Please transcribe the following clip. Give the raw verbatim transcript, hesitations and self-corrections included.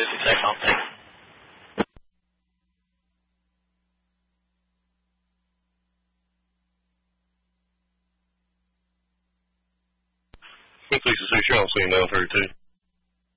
Lucy, safe home, thanks. Quincy six, you're on scene nine thirty-two.